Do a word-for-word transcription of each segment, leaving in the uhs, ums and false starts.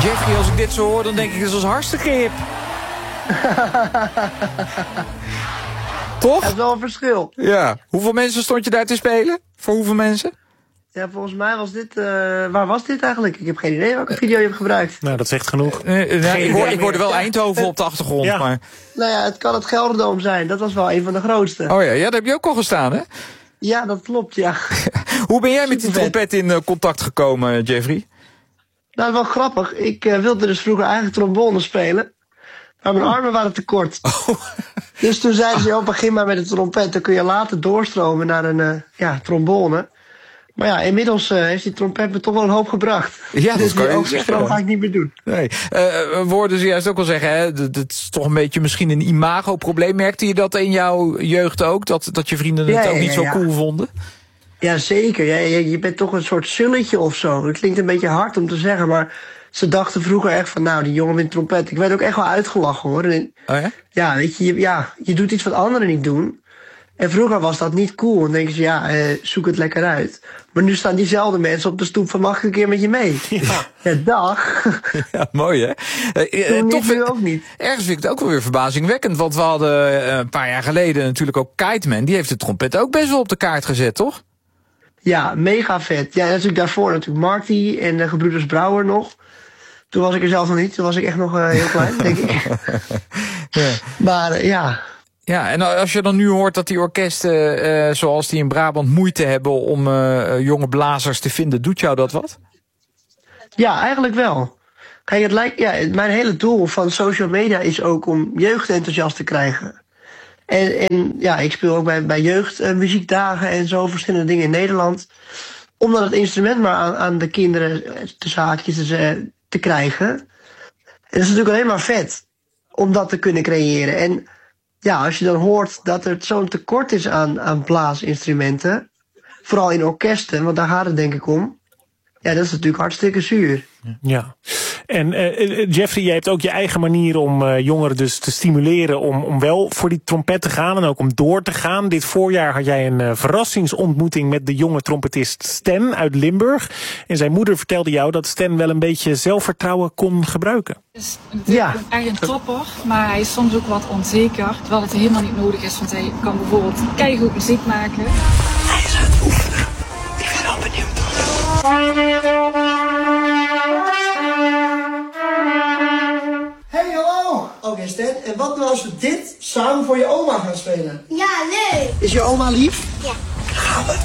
Jeffrey, als ik dit zo hoor, dan denk ik, dat is hartstikke hip. Toch? Dat is wel een verschil. Ja. Hoeveel mensen stond je daar te spelen? Voor hoeveel mensen? Ja, volgens mij was dit... Uh, waar was dit eigenlijk? Ik heb geen idee welke video je hebt gebruikt. Nou, dat zegt genoeg. Uh, uh, nou, ik, hoor, ik hoorde wel Eindhoven op de achtergrond. Ja. Maar... Nou ja, het kan het Gelderdoom zijn. Dat was wel een van de grootste. Oh ja, ja, daar heb je ook al gestaan, hè? Ja, dat klopt, ja. Hoe ben jij met die trompet in uh, contact gekomen, Jeffrey? Nou, dat is wel grappig. Ik uh, wilde dus vroeger eigenlijk trombone spelen. Maar mijn armen waren te kort. Oh. Dus toen zeiden ze, oh, begin maar met de trompet. Dan kun je later doorstromen naar een uh, ja, trombone. Maar ja, inmiddels uh, heeft die trompet me toch wel een hoop gebracht. Ja, dat dus kan je ook zeggen. Dat ga ik niet meer doen. Nee. Uh, we hoorden ze juist ook al zeggen, hè, dat, dat is toch een beetje misschien een imago-probleem. Merkte je dat in jouw jeugd ook? Dat, dat je vrienden het ja, ook ja, niet ja, zo ja. cool vonden? Ja, zeker. Ja, je, je bent toch een soort sulletje of zo. Het klinkt een beetje hard om te zeggen, maar ze dachten vroeger echt van, nou, die jongen met trompet. Ik werd ook echt wel uitgelachen, hoor. En, oh ja? Ja, weet je, je, ja, je doet iets wat anderen niet doen. En vroeger was dat niet cool. Dan denken ze, ja, eh, zoek het lekker uit. Maar nu staan diezelfde mensen op de stoep van, mag ik een keer met je mee? Ja, ja dag. Ja, mooi, hè? Uh, uh, toch vind, ook niet. Ergens vind ik het ook wel weer verbazingwekkend. Want we hadden uh, een paar jaar geleden natuurlijk ook Kiteman. Die heeft de trompet ook best wel op de kaart gezet, toch? Ja, mega vet. Ja, natuurlijk daarvoor natuurlijk Marty en de gebroeders Brouwer nog. Toen was ik er zelf nog niet. Toen was ik echt nog uh, heel klein, denk ik. Ja. Maar uh, ja... Ja, en als je dan nu hoort dat die orkesten, uh, zoals die in Brabant, moeite hebben om uh, jonge blazers te vinden, doet jou dat wat? Ja, eigenlijk wel. Kijk, het lijkt, ja, mijn hele doel van social media is ook om jeugd enthousiast te krijgen. En, en ja, ik speel ook bij, bij jeugdmuziekdagen uh, en zo, verschillende dingen in Nederland. Om dan het instrument maar aan, aan de kinderen, de zaakjes te, te krijgen. En dat is natuurlijk alleen maar vet om dat te kunnen creëren. En ja, als je dan hoort dat er zo'n tekort is aan, aan blaasinstrumenten, vooral in orkesten, want daar gaat het denk ik om. Ja, dat is natuurlijk hartstikke zuur. Ja. En uh, Jeffrey, jij hebt ook je eigen manier om uh, jongeren dus te stimuleren om, om wel voor die trompet te gaan en ook om door te gaan. Dit voorjaar had jij een uh, verrassingsontmoeting met de jonge trompetist Stan uit Limburg. En zijn moeder vertelde jou dat Stan wel een beetje zelfvertrouwen kon gebruiken. Het is natuurlijk ja. echt een topper, maar hij is soms ook wat onzeker. Terwijl het helemaal niet nodig is, want hij kan bijvoorbeeld keigoed muziek maken. Hij is aan het oefenen. Ik ben al benieuwd. Hey, hallo! Oké, okay, Stan, en wat nou als we dit samen voor je oma gaan spelen? Ja, leuk! Is je oma lief? Ja. Gaan we.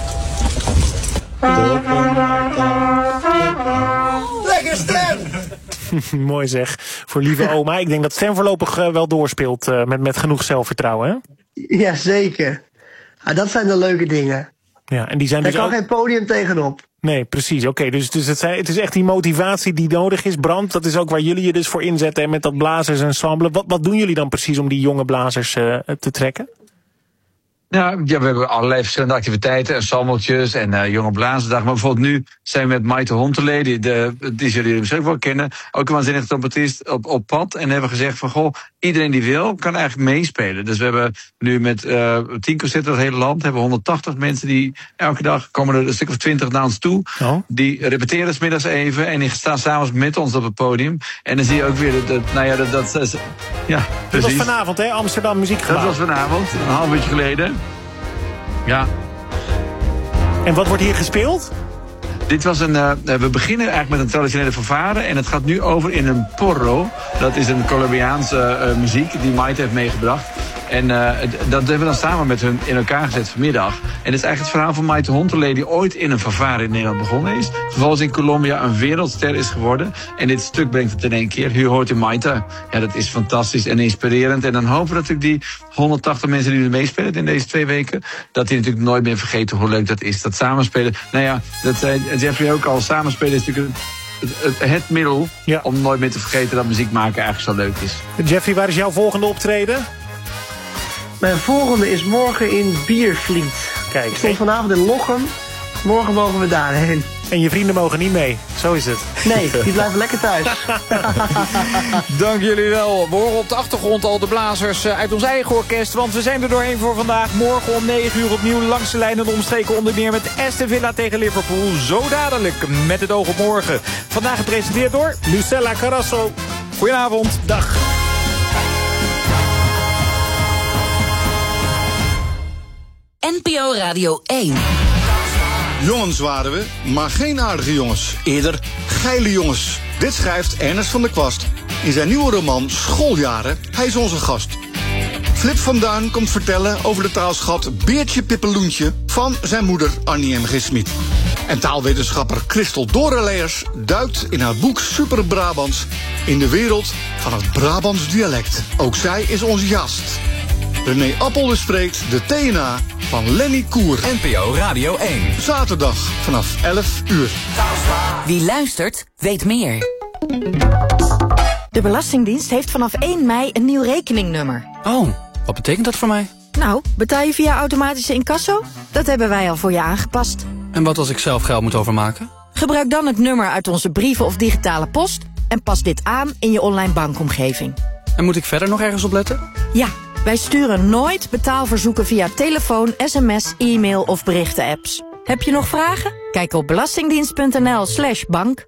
Lekker, Stan! Mooi zeg, voor lieve oma. Ik denk dat Stan voorlopig uh, wel doorspeelt uh, met, met genoeg zelfvertrouwen, hè? Ja, zeker. Ah, dat zijn de leuke dingen. Ja, en die zijn Daar dus kan ook... geen podium tegenop. Nee, precies. Oké, okay, dus, dus het, zijn, het is echt die motivatie die nodig is. Brand, dat is ook waar jullie je dus voor inzetten. En met dat blazersensemble. Wat, wat doen jullie dan precies om die jonge blazers uh, te trekken? Nou, ja, we hebben allerlei verschillende activiteiten, ensembletjes en uh, jonge blazersdag. Maar bijvoorbeeld nu zijn we met Maite Hontelee, die, de, die zullen jullie misschien ook wel kennen, ook een waanzinnig trompetist op, op pad. En hebben gezegd van, goh, iedereen die wil, kan eigenlijk meespelen. Dus we hebben nu met uh, tien concerten door het hele land, hebben honderdtachtig mensen die elke dag komen er een stuk of twintig naar ons toe. Oh. Die repeteren 's middags even en die staan s'avonds met ons op het podium. En dan zie je ook weer dat, dat nou ja, dat, dat, dat ja, precies. Dat was vanavond, hè, Amsterdam Muziekgebouw. Dat was vanavond, een half uurtje geleden. Ja. En wat wordt hier gespeeld? Dit was een, uh, we beginnen eigenlijk met een traditionele fanfare en het gaat nu over in een porro. Dat is een Colombiaanse uh, muziek die Maite heeft meegebracht. En uh, dat hebben we dan samen met hun in elkaar gezet vanmiddag. En het is eigenlijk het verhaal van Maite Hontelee, die ooit in een fanfare in Nederland begonnen is. Vervolgens in Colombia een wereldster is geworden. En dit stuk brengt het in één keer. U hoort in Maite. Ja, dat is fantastisch en inspirerend. En dan hopen we natuurlijk die honderdtachtig mensen die er meespelen in deze twee weken, dat die natuurlijk nooit meer vergeten hoe leuk dat is. Dat samenspelen. Nou ja, dat zei Jeffrey ook al. Samenspelen is natuurlijk het, het, het middel ja. om nooit meer te vergeten dat muziek maken eigenlijk zo leuk is. Jeffrey, waar is jouw volgende optreden? Mijn volgende is morgen in Biervliet. Kijk, ik stond vanavond in Lochem. Morgen mogen we daarheen. En je vrienden mogen niet mee. zo is het. Nee, die blijven lekker thuis. Dank jullie wel. We horen op de achtergrond al de blazers uit ons eigen orkest. Want we zijn er doorheen voor vandaag. Morgen om negen uur opnieuw langs de lijn en omstreken onder meer met Aston Villa tegen Liverpool. Zo dadelijk met het oog op morgen. Vandaag gepresenteerd door Lucella Carrasso. Goedenavond. Dag. N P O Radio één. Jongens waren we, maar geen aardige jongens. Eerder geile jongens. Dit schrijft Ernest van der Kwast in zijn nieuwe roman Schooljaren. Hij is onze gast. Flip van Duin komt vertellen over de taalschat Beertje Pippeloentje van zijn moeder Annie M G Smit. En taalwetenschapper Christel Doreleers duikt in haar boek Super Brabants in de wereld van het Brabants dialect. Ook zij is onze gast. René Appel spreekt de T N A van Lenny Koer. N P O Radio één. Zaterdag vanaf elf uur. Wie luistert, weet meer. De Belastingdienst heeft vanaf één mei een nieuw rekeningnummer. Oh, wat betekent dat voor mij? Nou, betaal je via automatische incasso? Dat hebben wij al voor je aangepast. En wat als ik zelf geld moet overmaken? Gebruik dan het nummer uit onze brieven of digitale post en pas dit aan in je online bankomgeving. En moet ik verder nog ergens op letten? Ja, wij sturen nooit betaalverzoeken via telefoon, sms, e-mail of berichtenapps. Heb je nog vragen? Kijk op belastingdienst.nl slash bank.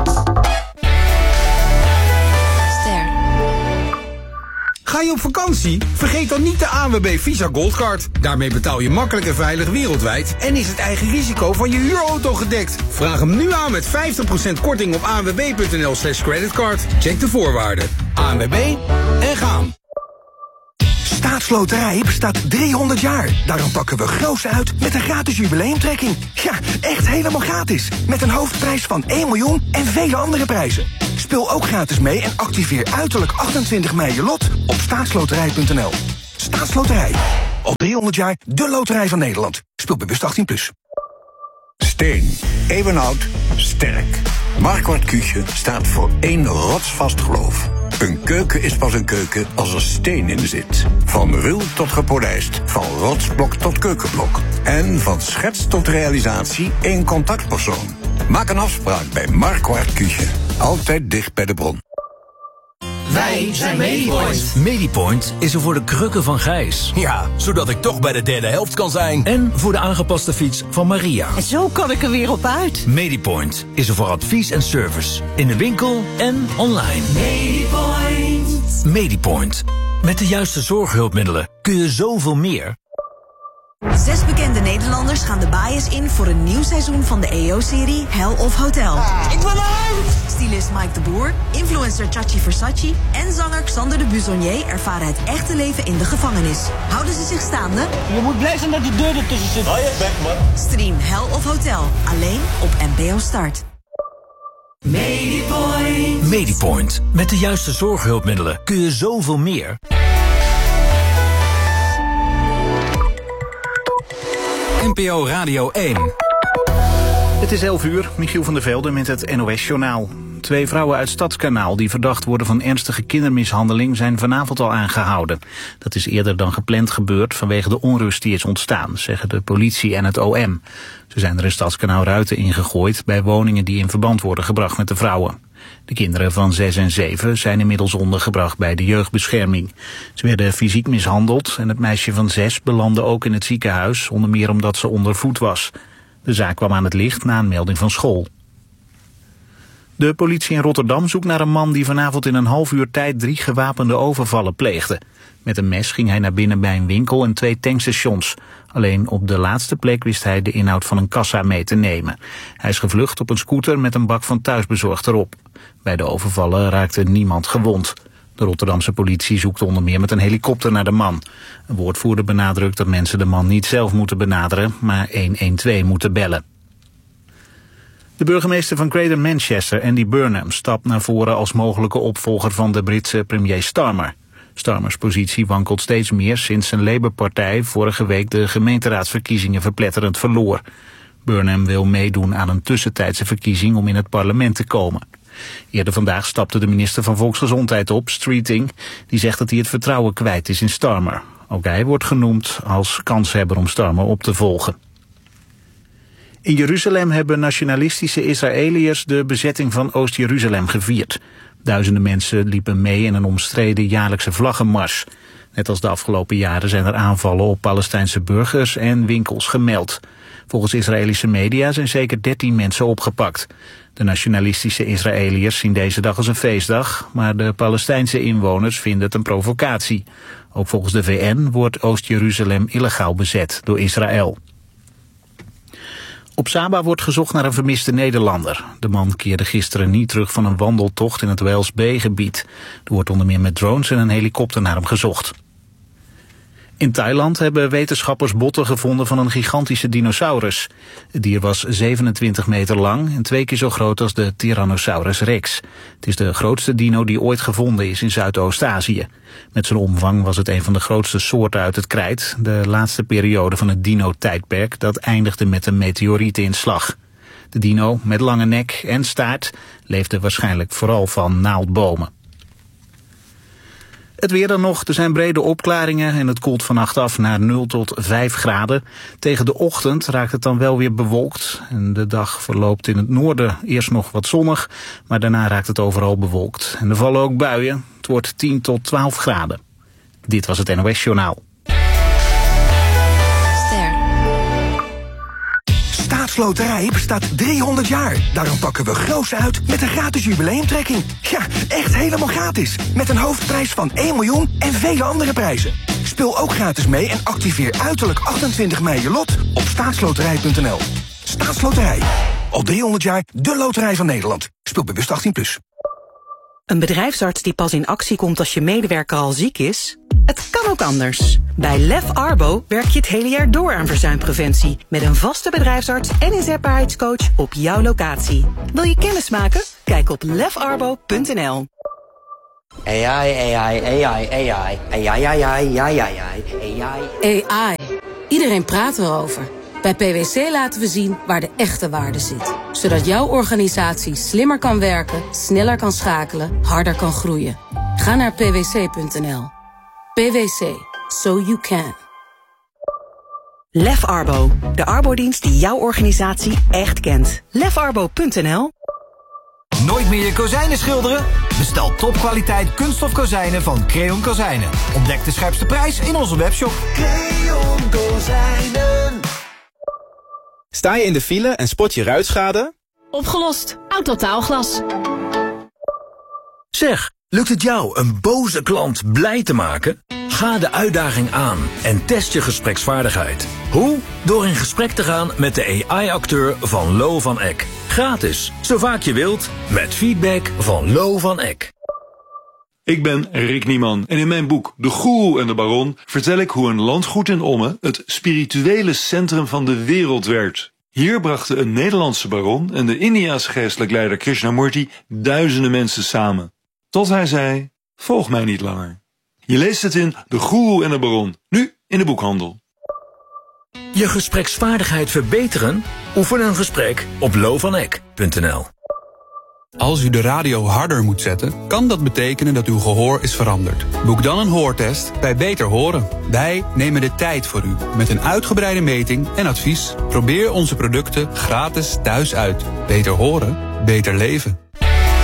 Ga je op vakantie? Vergeet dan niet de A N W B Visa Goldcard. Daarmee betaal je makkelijk en veilig wereldwijd en is het eigen risico van je huurauto gedekt. Vraag hem nu aan met vijftig procent korting op anwb.nl slash creditcard. Check de voorwaarden. A N W B en gaan. Staatsloterij bestaat driehonderd jaar. Daarom pakken we groots uit met een gratis jubileumtrekking. Ja, echt helemaal gratis. Met een hoofdprijs van één miljoen en vele andere prijzen. Speel ook gratis mee en activeer uiterlijk achtentwintig mei je lot op staatsloterij punt n l. Staatsloterij. Al driehonderd jaar de loterij van Nederland. Speel bewust achttien plus. Steen. Eeuwenoud. Sterk. Marquardt Küche staat voor één rotsvast geloof. Een keuken is pas een keuken als er steen in zit. Van ruw tot gepolijst, van rotsblok tot keukenblok. En van schets tot realisatie één contactpersoon. Maak een afspraak bij Marquardt Küche. Altijd dicht bij de bron. Wij zijn Medipoint. Medipoint is er voor de krukken van Gijs. Ja, zodat ik toch bij de derde helft kan zijn. En voor de aangepaste fiets van Maria. En zo kan ik er weer op uit. Medipoint is er voor advies en service. In de winkel en online. Medipoint. Medipoint. Met de juiste zorghulpmiddelen kun je zoveel meer. Zes bekende Nederlanders gaan de bias in voor een nieuw seizoen van de E O-serie Hell of Hotel. Ik ben uit! Stylist Mike de Boer, influencer Chachi Versace en zanger Xander de Buzonier ervaren het echte leven in de gevangenis. Houden ze zich staande? Je moet blij zijn dat die deur ertussen zit. Oh, je bek, man. Stream Hell of Hotel, alleen op N P O Start. Medipoint. Medipoint. Met de juiste zorghulpmiddelen kun je zoveel meer. N P O Radio één. Het is elf uur, Michiel van der Velde met het N O S-journaal. Twee vrouwen uit Stadskanaal die verdacht worden van ernstige kindermishandeling zijn vanavond al aangehouden. Dat is eerder dan gepland gebeurd vanwege de onrust die is ontstaan, zeggen de politie en het O M. Ze zijn er in Stadskanaal ruiten ingegooid bij woningen die in verband worden gebracht met de vrouwen. De kinderen van zes en zeven zijn inmiddels ondergebracht bij de jeugdbescherming. Ze werden fysiek mishandeld en het meisje van zes belandde ook in het ziekenhuis, onder meer omdat ze onder voet was. De zaak kwam aan het licht na een melding van school. De politie in Rotterdam zoekt naar een man die vanavond in een half uur tijd drie gewapende overvallen pleegde. Met een mes ging hij naar binnen bij een winkel en twee tankstations. Alleen op de laatste plek wist hij de inhoud van een kassa mee te nemen. Hij is gevlucht op een scooter met een bak van thuisbezorgd erop. Bij de overvallen raakte niemand gewond. De Rotterdamse politie zoekt onder meer met een helikopter naar de man. Een woordvoerder benadrukt dat mensen de man niet zelf moeten benaderen, maar honderdtwaalf moeten bellen. De burgemeester van Greater Manchester, Andy Burnham, stapt naar voren als mogelijke opvolger van de Britse premier Starmer. Starmers positie wankelt steeds meer sinds zijn Labour-partij vorige week de gemeenteraadsverkiezingen verpletterend verloor. Burnham wil meedoen aan een tussentijdse verkiezing om in het parlement te komen. Eerder vandaag stapte de minister van Volksgezondheid op, Streeting, die zegt dat hij het vertrouwen kwijt is in Starmer. Ook hij wordt genoemd als kanshebber om Starmer op te volgen. In Jeruzalem hebben nationalistische Israëliërs de bezetting van Oost-Jeruzalem gevierd. Duizenden mensen liepen mee in een omstreden jaarlijkse vlaggenmars. Net als de afgelopen jaren zijn er aanvallen op Palestijnse burgers en winkels gemeld. Volgens Israëlische media zijn zeker dertien mensen opgepakt. De nationalistische Israëliërs zien deze dag als een feestdag, maar de Palestijnse inwoners vinden het een provocatie. Ook volgens de V N wordt Oost-Jeruzalem illegaal bezet door Israël. Op Saba wordt gezocht naar een vermiste Nederlander. De man keerde gisteren niet terug van een wandeltocht in het Wales Bay-gebied. Er wordt onder meer met drones en een helikopter naar hem gezocht. In Thailand hebben wetenschappers botten gevonden van een gigantische dinosaurus. Het dier was zevenentwintig meter lang en twee keer zo groot als de Tyrannosaurus rex. Het is de grootste dino die ooit gevonden is in Zuidoost-Azië. Met zijn omvang was het een van de grootste soorten uit het krijt. De laatste periode van het dino-tijdperk dat eindigde met een meteorietinslag. De dino, met lange nek en staart, leefde waarschijnlijk vooral van naaldbomen. Het weer dan nog, er zijn brede opklaringen en het koelt vannacht af naar nul tot vijf graden. Tegen de ochtend raakt het dan wel weer bewolkt. En de dag verloopt in het noorden eerst nog wat zonnig, maar daarna raakt het overal bewolkt. En er vallen ook buien. Het wordt tien tot twaalf graden. Dit was het N O S Journaal. Staatsloterij bestaat driehonderd jaar. Daarom pakken we groots uit met een gratis jubileumtrekking. Ja, echt helemaal gratis. Met een hoofdprijs van één miljoen en vele andere prijzen. Speel ook gratis mee en activeer uiterlijk achtentwintig mei je lot op staatsloterij punt n l. Staatsloterij. Al driehonderd jaar de loterij van Nederland. Speel bewust achttien plus. Een bedrijfsarts die pas in actie komt als je medewerker al ziek is? Het kan ook anders. Bij Lef Arbo werk je het hele jaar door aan verzuimpreventie. Met een vaste bedrijfsarts en inzetbaarheidscoach op jouw locatie. Wil je kennis maken? Kijk op lef arbo punt n l. A I, A I, A I, A I, A I, A I, A I, A I, A I. A I. Iedereen praat erover. Bij P W C laten we zien waar de echte waarde zit. Zodat jouw organisatie slimmer kan werken, sneller kan schakelen, harder kan groeien. Ga naar p w c punt n l. P W C. So you can. Lef Arbo. De arbodienst die jouw organisatie echt kent. lef arbo punt n l. Nooit meer je kozijnen schilderen? Bestel topkwaliteit kunststof kozijnen van Creon Kozijnen. Ontdek de scherpste prijs in onze webshop. Creon Kozijnen. Sta je in de file en spot je ruitschade? Opgelost. Autotaalglas. Zeg, lukt het jou een boze klant blij te maken? Ga de uitdaging aan en test je gespreksvaardigheid. Hoe? Door in gesprek te gaan met de A I-acteur van Lo van Eck. Gratis, zo vaak je wilt, met feedback van Lo van Eck. Ik ben Rick Nieman en in mijn boek De Goeroe en de Baron vertel ik hoe een landgoed in Ommen het spirituele centrum van de wereld werd. Hier brachten een Nederlandse baron en de Indiase geestelijk leider Krishnamurti duizenden mensen samen. Tot hij zei, volg mij niet langer. Je leest het in De Goeroe en de Baron, nu in de boekhandel. Je gespreksvaardigheid verbeteren? Oefen een gesprek op lo van eck punt n l. Als u de radio harder moet zetten, kan dat betekenen dat uw gehoor is veranderd. Boek dan een hoortest bij Beter Horen. Wij nemen de tijd voor u met een uitgebreide meting en advies. Probeer onze producten gratis thuis uit. Beter horen, beter leven.